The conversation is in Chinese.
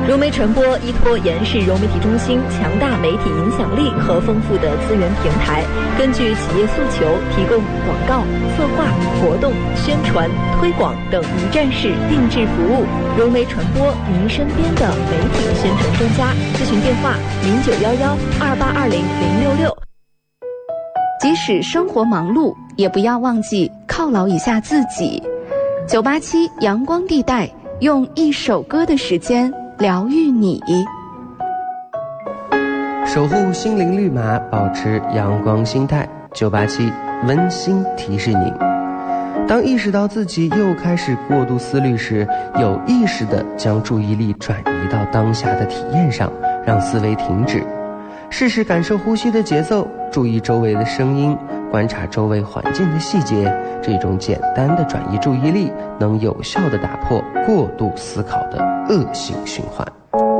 融媒传播依托延世融媒体中心强大媒体影响力和丰富的资源平台，根据企业诉求提供广告、策划、活动、宣传、推广等一站式定制服务。融媒传播，您身边的媒体宣传专家。咨询电话091128200066。 即使生活忙碌，也不要忘记犒劳一下自己。987阳光地带，用一首歌的时间疗愈你。 守护心灵绿码，保持阳光心态。987温馨提示您，当意识到自己又开始过度思虑时，有意识地将注意力转移到当下的体验上，让思维停止，试试感受呼吸的节奏，注意周围的声音，观察周围环境的细节。这种简单的转移注意力能有效地打破过度思考的恶性循环。